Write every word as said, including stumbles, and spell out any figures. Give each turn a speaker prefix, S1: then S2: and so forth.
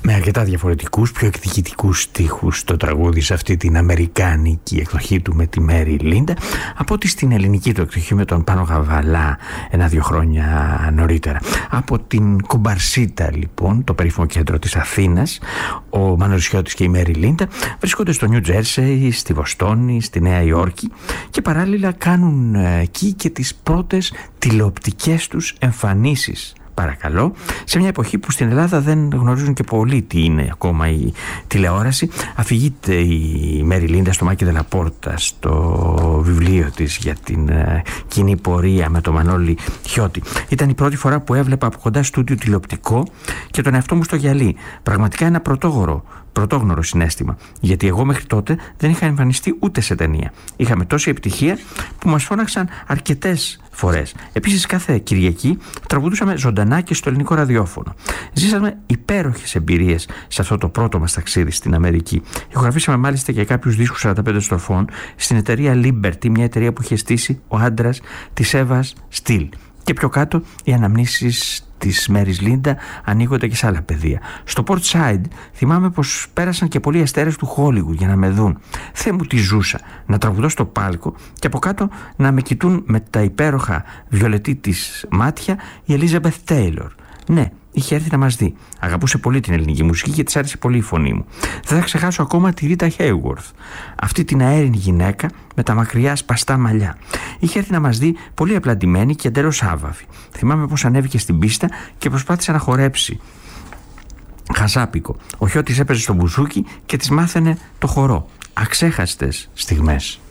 S1: Με αρκετά διαφορετικούς, πιο εκδικητικούς στίχους το τραγούδι σε αυτή την αμερικάνικη εκδοχή του με τη Μέρι Λίντα από ότι στην ελληνική του εκδοχή με τον Πάνο Γαβαλά ένα-δύο χρόνια νωρίτερα. Από την Κομπαρσίτα λοιπόν, το περίφημο κέντρο της Αθήνας, ο Μάνος Χιώτης και η Μέρι Λίντα βρίσκονται στο Νιου Τζέρσεϊ, στη Βοστόνη, στη Νέα Υόρκη και παράλληλα κάνουν εκεί και τις πρώτες τηλεοπτικές τους εμφανίσεις. Παρακαλώ, σε μια εποχή που στην Ελλάδα δεν γνωρίζουν και πολύ τι είναι ακόμα η τηλεόραση, αφηγείται η Μέρι Λίντα στο Μάκη Δελαπόρτα στο βιβλίο της για την uh, κοινή πορεία με τον Μανώλη Χιώτη. Ήταν η πρώτη φορά που έβλεπα από κοντά στούντιο τηλεοπτικό και τον εαυτό μου στο γυαλί. Πραγματικά ένα πρωτόγωρο. Πρωτόγνωρο συναίσθημα, γιατί εγώ μέχρι τότε δεν είχα εμφανιστεί ούτε σε ταινία. Είχαμε τόση επιτυχία που μας φώναξαν αρκετές φορές. Επίσης, κάθε Κυριακή τραγουδούσαμε ζωντανά και στο ελληνικό ραδιόφωνο. Ζήσαμε υπέροχες εμπειρίες σε αυτό το πρώτο μας ταξίδι στην Αμερική. Ηχογραφήσαμε μάλιστα και κάποιους δίσκους σαράντα πέντε στροφών στην εταιρεία Liberty, μια εταιρεία που είχε στήσει ο άντρας της Εύας Στυλ. Και πιο κάτω οι αναμνήσεις της Μέρις Λίντα ανοίγονται και σε άλλα πεδία. Στο Port Side θυμάμαι πως πέρασαν και πολλοί αστέρες του Hollywood για να με δουν. Θεέ μου τι ζούσα, να τραγουδώ στο πάλκο και από κάτω να με κοιτούν με τα υπέροχα βιολετή της μάτια η Elizabeth Taylor. Ναι, είχε έρθει να μας δει. Αγαπούσε πολύ την ελληνική μουσική και της άρεσε πολύ η φωνή μου. Δεν θα ξεχάσω ακόμα τη Ρίτα Hayworth, αυτή την αέρινη γυναίκα με τα μακριά σπαστά μαλλιά. Είχε έρθει να μας δει πολύ απλαντημένη και εντελώς άβαφη. Θυμάμαι πως ανέβηκε στην πίστα και προσπάθησε να χορέψει. Χαζάπικο. Ο Χιώτης έπαιζε στο μπουζούκι και της μάθαινε το χορό. Αξέχαστες στιγμές.